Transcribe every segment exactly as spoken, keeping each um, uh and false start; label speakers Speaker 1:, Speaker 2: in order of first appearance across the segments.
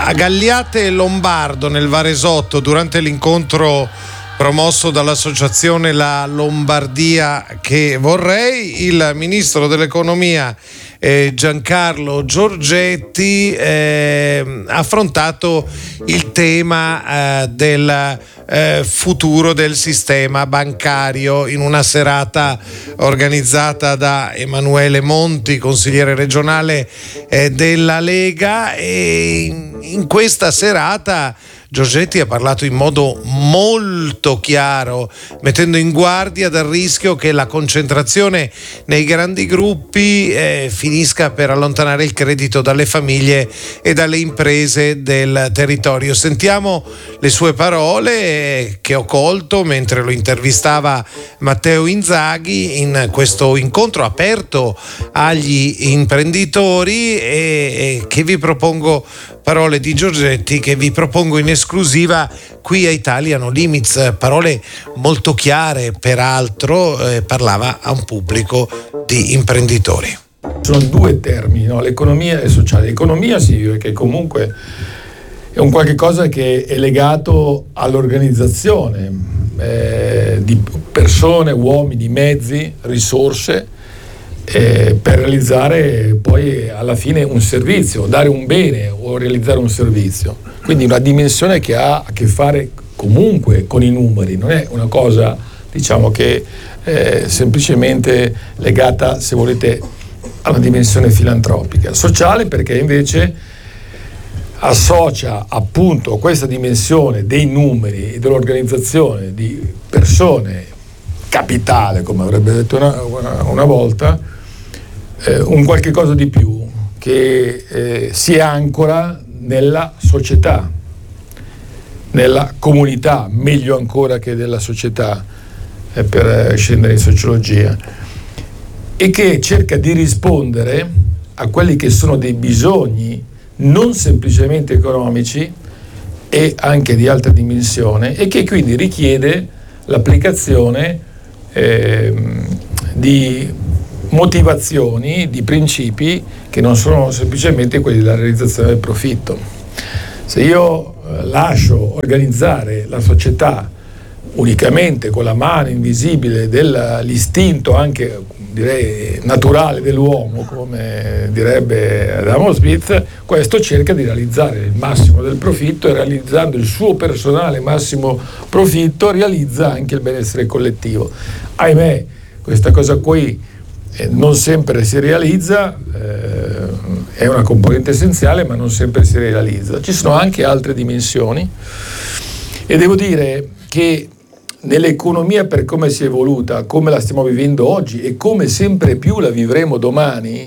Speaker 1: A Gagliate Lombardo, nel Varesotto, durante l'incontro promosso dall'associazione La Lombardia che vorrei, il ministro dell'economia eh, Giancarlo Giorgetti eh, ha affrontato il tema eh, del eh, futuro del sistema bancario in una serata organizzata da Emanuele Monti, consigliere regionale eh, della Lega, e in, in questa serata Giorgetti ha parlato in modo molto chiaro, mettendo in guardia dal rischio che la concentrazione nei grandi gruppi eh, finisca per allontanare il credito dalle famiglie e dalle imprese del territorio. Sentiamo le sue parole eh, che ho colto mentre lo intervistava Matteo Inzaghi in questo incontro aperto agli imprenditori, e, e che vi propongo parole di Giorgetti che vi propongo in esclusiva qui a Italiano Limits, parole molto chiare peraltro, eh, parlava a un pubblico di imprenditori.
Speaker 2: Sono due termini, no? L'economia e il sociale. L'economia significa che comunque è un qualche cosa che è legato all'organizzazione eh, di persone, uomini, mezzi, risorse Eh, per realizzare poi alla fine un servizio, dare un bene o realizzare un servizio. Quindi una dimensione che ha a che fare comunque con i numeri, non è una cosa, diciamo, che è semplicemente legata, se volete, alla dimensione filantropica. Sociale perché invece associa appunto questa dimensione dei numeri e dell'organizzazione di persone, capitale, come avrebbe detto una, una, una volta, eh, un qualche cosa di più che eh, si ancora nella società, nella comunità, meglio ancora che della società, eh, per scendere in sociologia, e che cerca di rispondere a quelli che sono dei bisogni non semplicemente economici e anche di altra dimensione, e che quindi richiede l'applicazione Eh, di motivazioni, di principi che non sono semplicemente quelli della realizzazione del profitto. Se io eh, lascio organizzare la società unicamente con la mano invisibile dell'istinto, anche direi naturale dell'uomo, come direbbe Adam Smith, questo cerca di realizzare il massimo del profitto, e realizzando il suo personale massimo profitto realizza anche il benessere collettivo. Ahimè, questa cosa qui eh, non sempre si realizza, eh, è una componente essenziale, ma non sempre si realizza. Ci sono anche altre dimensioni, e devo dire che nell'economia, per come si è evoluta, come la stiamo vivendo oggi e come sempre più la vivremo domani,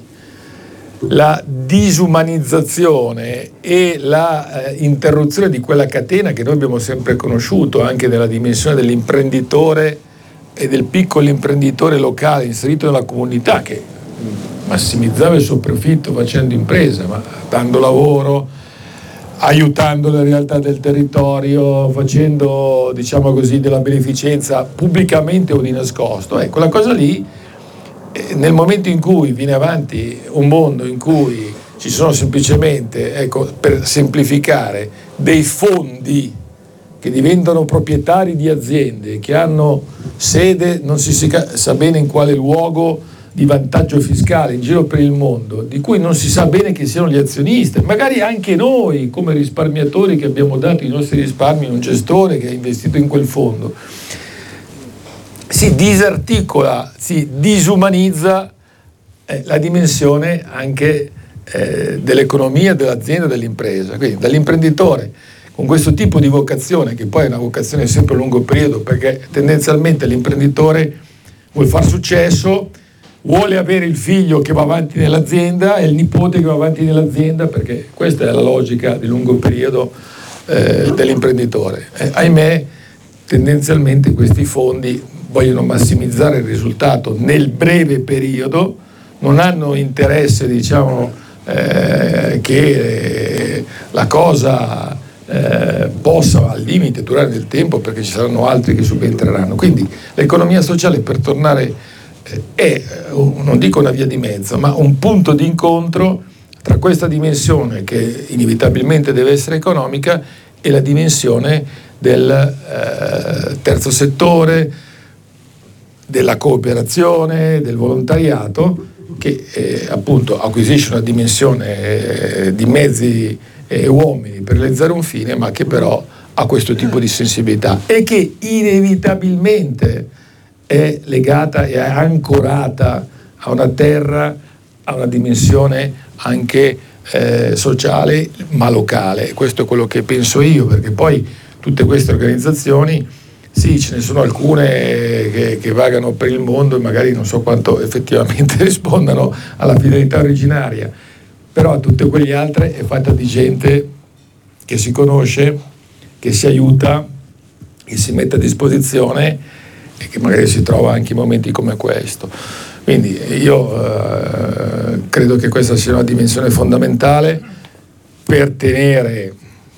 Speaker 2: la disumanizzazione e la eh, interruzione di quella catena che noi abbiamo sempre conosciuto anche nella dimensione dell'imprenditore e del piccolo imprenditore locale inserito nella comunità, che massimizzava il suo profitto facendo impresa, ma dando lavoro, aiutando le realtà del territorio, facendo, diciamo così, della beneficenza pubblicamente o di nascosto. Ecco, la cosa lì, eh, nel momento in cui viene avanti un mondo in cui ci sono semplicemente, ecco, per semplificare, dei fondi che diventano proprietari di aziende che hanno sede, non si sa bene in quale luogo di vantaggio fiscale in giro per il mondo, di cui non si sa bene chi siano gli azionisti, magari anche noi come risparmiatori che abbiamo dato i nostri risparmi a un gestore che ha investito in quel fondo, si disarticola, si disumanizza eh, la dimensione anche eh, dell'economia, dell'azienda, dell'impresa. Quindi dall'imprenditore con questo tipo di vocazione, che poi è una vocazione sempre a lungo periodo, perché tendenzialmente l'imprenditore vuol far successo, vuole avere il figlio che va avanti nell'azienda e il nipote che va avanti nell'azienda, perché questa è la logica di lungo periodo eh, dell'imprenditore. Eh, ahimè, tendenzialmente questi fondi vogliono massimizzare il risultato nel breve periodo, non hanno interesse, diciamo, eh, che eh, la cosa eh, possa al limite durare del tempo, perché ci saranno altri che subentreranno. Quindi l'economia sociale, per tornare, è, non dico una via di mezzo, ma un punto di incontro tra questa dimensione che inevitabilmente deve essere economica e la dimensione del eh, terzo settore, della cooperazione, del volontariato, che eh, appunto acquisisce una dimensione eh, di mezzi e uomini per realizzare un fine, ma che però ha questo tipo di sensibilità e che inevitabilmente è legata e è ancorata a una terra, a una dimensione anche eh, sociale ma locale. Questo è quello che penso io, perché poi tutte queste organizzazioni, sì, ce ne sono alcune che, che vagano per il mondo e magari non so quanto effettivamente rispondano alla finalità originaria, però tutte quelle altre è fatta di gente che si conosce, che si aiuta, che si mette a disposizione e che magari si trova anche in momenti come questo. Quindi io eh, credo che questa sia una dimensione fondamentale per tenere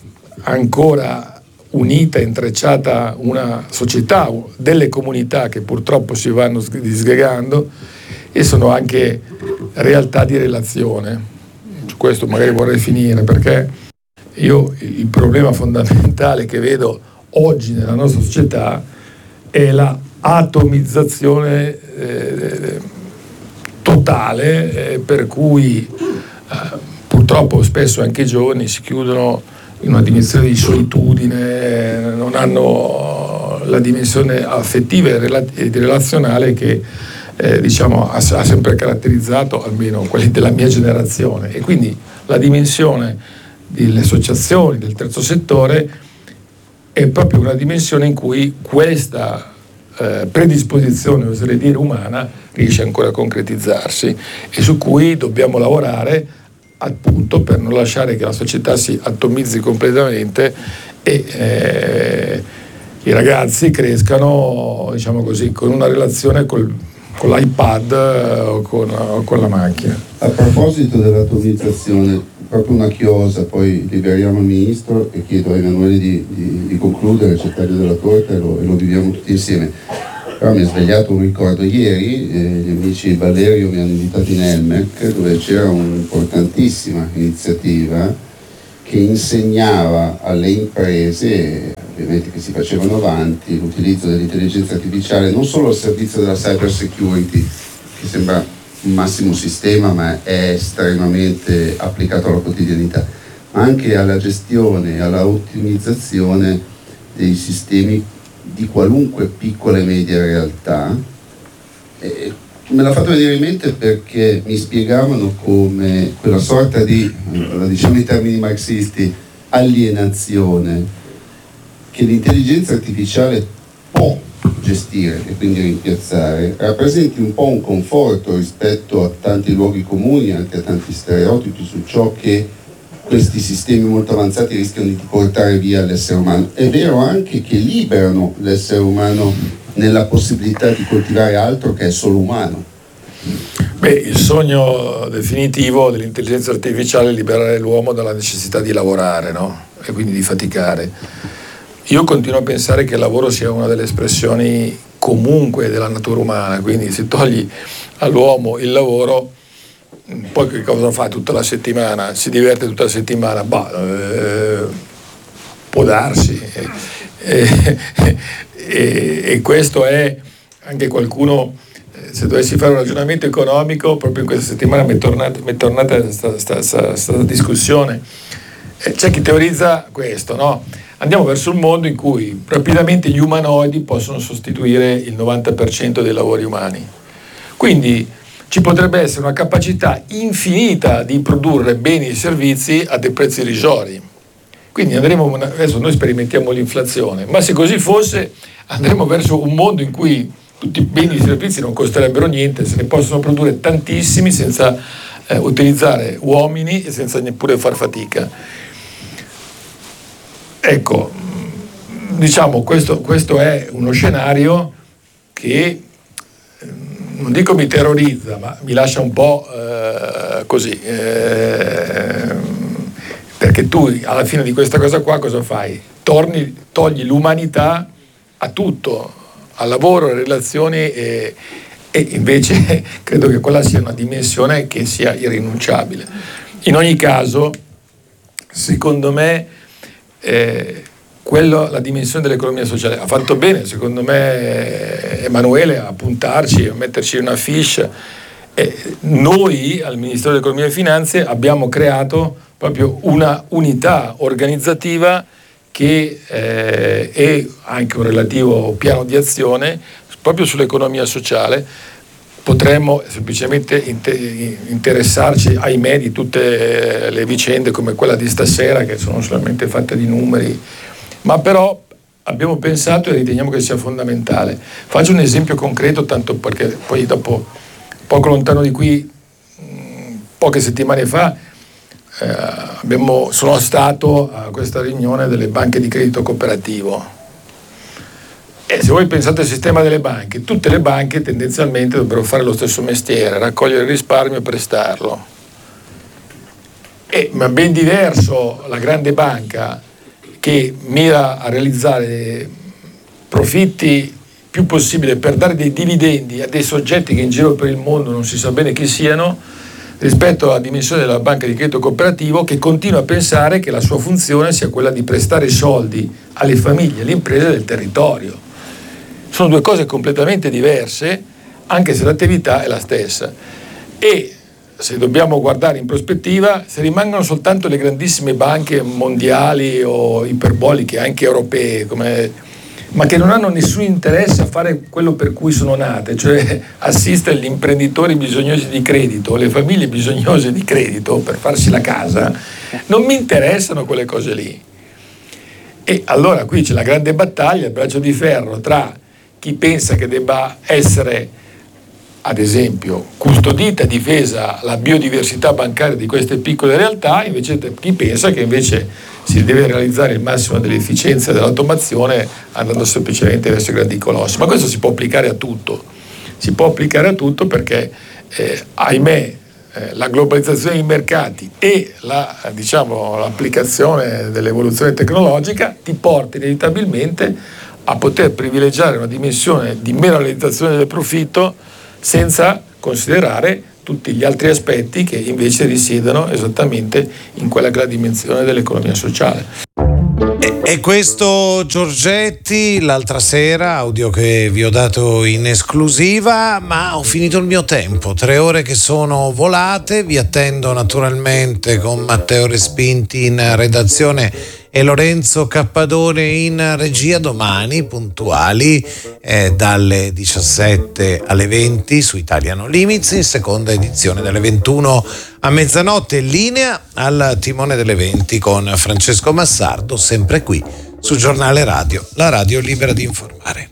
Speaker 2: ancora unita, intrecciata una società, delle comunità che purtroppo si vanno disgregando e sono anche realtà di relazione. Su questo magari vorrei finire, perché io il problema fondamentale che vedo oggi nella nostra società è la atomizzazione eh, totale, eh, per cui eh, purtroppo spesso anche i giovani si chiudono in una dimensione di solitudine, non hanno la dimensione affettiva e relazionale che eh, diciamo ha, ha sempre caratterizzato almeno quelli della mia generazione, e quindi la dimensione delle associazioni del terzo settore è proprio una dimensione in cui questa eh, predisposizione, oserei dire, umana riesce ancora a concretizzarsi e su cui dobbiamo lavorare appunto per non lasciare che la società si atomizzi completamente e eh, i ragazzi crescano, diciamo così, con una relazione col, con l'iPad o con, o con la macchina.
Speaker 3: A proposito dell'atomizzazione, proprio una chiosa, poi liberiamo il ministro e chiedo a Emanuele di, di, di concludere, c'è il taglio della torta e lo, e lo viviamo tutti insieme. Però mi è svegliato un ricordo ieri, eh, gli amici di Valerio mi hanno invitato in Elmec, dove c'era un'importantissima iniziativa che insegnava alle imprese, ovviamente che si facevano avanti, l'utilizzo dell'intelligenza artificiale non solo al servizio della cyber security, che sembra un massimo sistema ma è estremamente applicato alla quotidianità, ma anche alla gestione e alla ottimizzazione dei sistemi di qualunque piccola e media realtà. E me l'ha fatto venire in mente perché mi spiegavano come quella sorta di, la diciamo in termini marxisti, alienazione che l'intelligenza artificiale può gestire e quindi rimpiazzare rappresenti un po' un conforto rispetto a tanti luoghi comuni, anche a tanti stereotipi su ciò che questi sistemi molto avanzati rischiano di portare via l'essere umano. È vero anche che liberano l'essere umano nella possibilità di coltivare altro che è solo umano.
Speaker 2: Beh, il sogno definitivo dell'intelligenza artificiale è liberare l'uomo dalla necessità di lavorare, no? E quindi di faticare. Io continuo a pensare che il lavoro sia una delle espressioni comunque della natura umana, quindi se togli all'uomo il lavoro, poi che cosa fa tutta la settimana? Si diverte tutta la settimana? Bah, eh, può darsi. E, e, e questo è anche qualcuno, se dovessi fare un ragionamento economico, proprio in questa settimana mi è tornata, mi è tornata questa discussione. Eh, c'è chi teorizza questo, no? Andiamo verso un mondo in cui rapidamente gli umanoidi possono sostituire il novanta per cento dei lavori umani. Quindi ci potrebbe essere una capacità infinita di produrre beni e servizi a dei prezzi irrisori. Quindi andremo, adesso noi sperimentiamo l'inflazione, ma se così fosse andremo verso un mondo in cui tutti i beni e servizi non costerebbero niente, se ne possono produrre tantissimi senza eh, utilizzare uomini e senza neppure far fatica. Ecco, diciamo questo, questo è uno scenario che non dico mi terrorizza, ma mi lascia un po' eh, così, eh, perché tu alla fine di questa cosa qua cosa fai? Torni, togli l'umanità a tutto, al lavoro, alle relazioni e, e invece credo che quella sia una dimensione che sia irrinunciabile. In ogni caso, secondo me, eh, quello, la dimensione dell'economia sociale ha fatto bene, secondo me, Emanuele, a puntarci, a metterci una fiche. Eh, noi al Ministero dell'Economia e Finanze abbiamo creato proprio una unità organizzativa che eh, è anche un relativo piano di azione proprio sull'economia sociale. Potremmo semplicemente interessarci, ahimè, di tutte le vicende come quella di stasera, che sono solamente fatte di numeri, ma però abbiamo pensato e riteniamo che sia fondamentale. Faccio un esempio concreto, tanto perché poi dopo, poco lontano di qui, poche settimane fa, eh, abbiamo, sono stato a questa riunione delle banche di credito cooperativo. E se voi pensate al sistema delle banche, tutte le banche tendenzialmente dovrebbero fare lo stesso mestiere, raccogliere il risparmio e prestarlo. E, ma ben diverso la grande banca, che mira a realizzare profitti più possibile per dare dei dividendi a dei soggetti che in giro per il mondo non si sa bene chi siano, rispetto alla dimensione della banca di credito cooperativo, che continua a pensare che la sua funzione sia quella di prestare soldi alle famiglie e alle imprese del territorio. Sono due cose completamente diverse, anche se l'attività è la stessa. E se dobbiamo guardare in prospettiva, se rimangono soltanto le grandissime banche mondiali o iperboliche, anche europee, come, ma che non hanno nessun interesse a fare quello per cui sono nate, cioè assistere gli imprenditori bisognosi di credito, le famiglie bisognose di credito per farsi la casa, non mi interessano quelle cose lì. E allora qui c'è la grande battaglia, il braccio di ferro tra chi pensa che debba essere, ad esempio, custodita e difesa la biodiversità bancaria di queste piccole realtà, invece chi pensa che invece si deve realizzare il massimo dell'efficienza e dell'automazione andando semplicemente verso i grandi colossi. Ma questo si può applicare a tutto, si può applicare a tutto perché, eh, ahimè, eh, la globalizzazione dei mercati e la, diciamo, l'applicazione dell'evoluzione tecnologica ti porta inevitabilmente a poter privilegiare una dimensione di mera realizzazione del profitto senza considerare tutti gli altri aspetti che invece risiedono esattamente in quella che è la dimensione dell'economia sociale.
Speaker 1: E, e questo Giorgetti l'altra sera, audio che vi ho dato in esclusiva, ma ho finito il mio tempo, tre ore che sono volate. Vi attendo naturalmente con Matteo Respinti in redazione e Lorenzo Cappadone in regia domani puntuali eh, dalle diciassette alle venti su Italia No Limits, in seconda edizione dalle ventuno a mezzanotte, in linea al timone delle venti con Francesco Massardo, sempre qui su Giornale Radio, la radio libera di informare.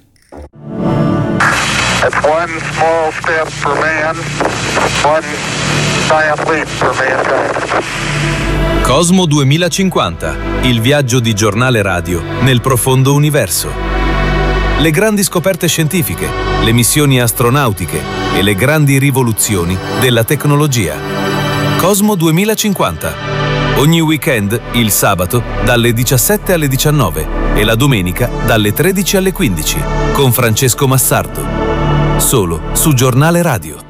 Speaker 4: That's one small step for man, one giant leap for mankind.
Speaker 5: Cosmo duemilacinquanta, il viaggio di Giornale Radio nel profondo universo. Le grandi scoperte scientifiche, le missioni astronautiche e le grandi rivoluzioni della tecnologia. Cosmo duemilacinquanta. Ogni weekend, il sabato, dalle diciassette alle diciannove e la domenica dalle tredici alle quindici, con Francesco Massardo. Solo su Giornale Radio.